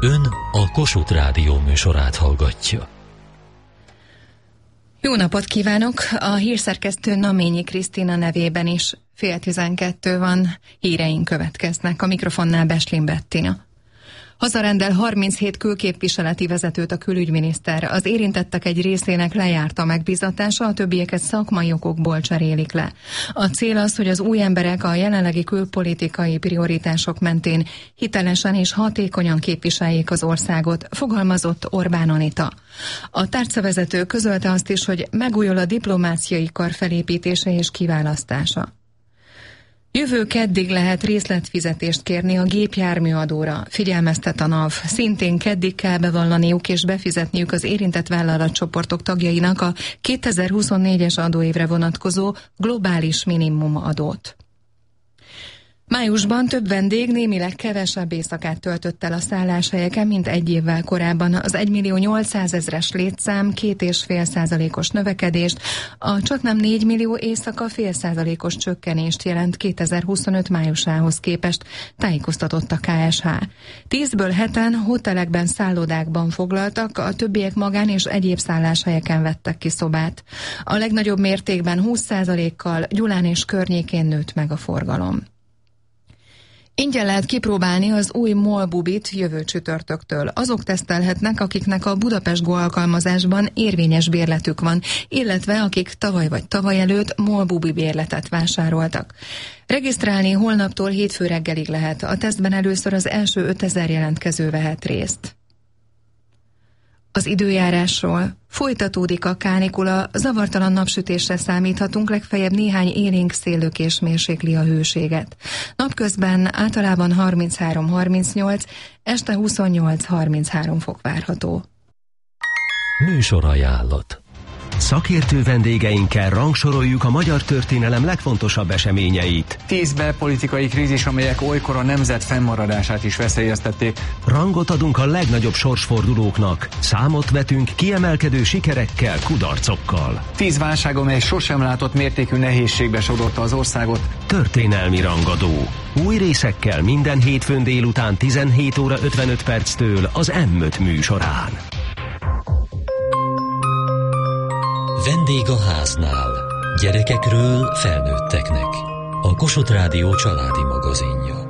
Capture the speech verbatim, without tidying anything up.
Ön a Kossuth Rádió műsorát hallgatja. Jó napot kívánok! A hírszerkesztő Naményi Krisztina nevében is fél tizenkettő van, híreink következnek. A mikrofonnál Beslin Bettina. Hazarendel harminchét külképviseleti vezetőt a külügyminiszter. Az érintettek egy részének lejárt a megbízatása, a többieket szakmai okokból cserélik le. A cél az, hogy az új emberek a jelenlegi külpolitikai prioritások mentén hitelesen és hatékonyan képviseljék az országot, fogalmazott Orbán Anita. A tárcavezető közölte azt is, hogy megújul a diplomáciai kar felépítése és kiválasztása. Jövő keddig lehet részletfizetést kérni a gépjárműadóra, figyelmeztet a NAV. Szintén keddig kell bevallaniuk és befizetniük az érintett vállalatcsoportok tagjainak a kétezer-huszonnégyes adóévre vonatkozó globális minimumadót. Májusban több vendég némileg kevesebb éjszakát töltött el a szálláshelyeken, mint egy évvel korábban. Az egymillió nyolcszázezres létszám két egész öt százalékos növekedést, a csaknem négymillió éjszaka fél százalékos csökkenést jelent kétezer-huszonöt májusához képest, tájékoztatott a ká es há. Tízből heten hotelekben, szállodákban foglaltak, a többiek magán és egyéb szálláshelyeken vettek ki szobát. A legnagyobb mértékben húsz százalékkal Gyulán és környékén nőtt meg a forgalom. Ingyen lehet kipróbálni az új MOL Bubit jövő csütörtöktől. Azok tesztelhetnek, akiknek a Budapest Go alkalmazásban érvényes bérletük van, illetve akik tavaly vagy tavaly előtt MOL Bubi bérletet vásároltak. Regisztrálni holnaptól hétfő reggelig lehet. A tesztben először az első ötezer jelentkező vehet részt. Az időjárásról. Folytatódik a kánikula, zavartalan napsütésre számíthatunk, legfeljebb néhány élénk széllökés mérsékli a hőséget. Napközben általában harminchárom harmincnyolc, este huszonnyolc harminchárom fok várható. Műsorajánlat. Szakértő vendégeinkkel rangsoroljuk a magyar történelem legfontosabb eseményeit. Tíz belpolitikai krízis, amelyek olykor a nemzet fennmaradását is veszélyeztették. Rangot adunk a legnagyobb sorsfordulóknak. Számot vetünk kiemelkedő sikerekkel, kudarcokkal. Tíz válság, amely sosem látott mértékű nehézségbe sodorta az országot. Történelmi rangadó. Új részekkel minden hétfőn délután tizenhét óra ötvenöt perctől az M öt műsorán. Vendég a háznál. Gyerekekről felnőtteknek. A Kossuth Rádió családi magazinja.